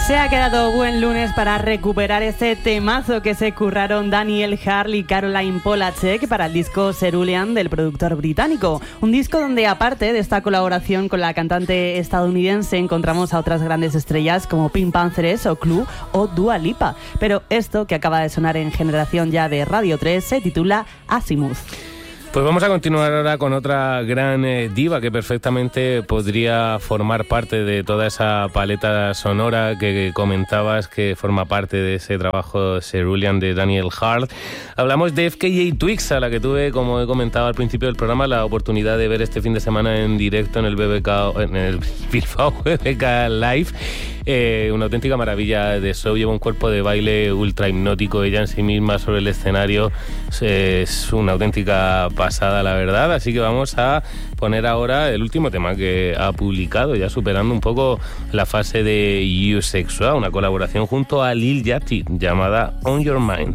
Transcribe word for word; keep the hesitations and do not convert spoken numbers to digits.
Se ha quedado buen lunes para recuperar ese temazo que se curraron Daniel Hall y Caroline Polachek para el disco Cerulean del productor británico. Un disco donde, aparte de esta colaboración con la cantante estadounidense, encontramos a otras grandes estrellas como Pink Panthers o Clue o Dua Lipa. Pero esto que acaba de sonar en Generación Ya de Radio tres se titula Azimuth. Pues vamos a continuar ahora con otra gran eh, diva que perfectamente podría formar parte de toda esa paleta sonora que comentabas, que forma parte de ese trabajo Cerulean de Daniel Hall. Hablamos de F K A Twigs, a la que tuve, como he comentado al principio del programa, la oportunidad de ver este fin de semana en directo en el B B K, en el Bilbao B B K Live. Eh, una auténtica maravilla de show, lleva un cuerpo de baile ultra hipnótico, ella en sí misma sobre el escenario es una auténtica pasada, la verdad. Así que vamos a poner ahora el último tema que ha publicado, ya superando un poco la fase de You Sexual, una colaboración junto a Lil Yachty llamada On Your Mind.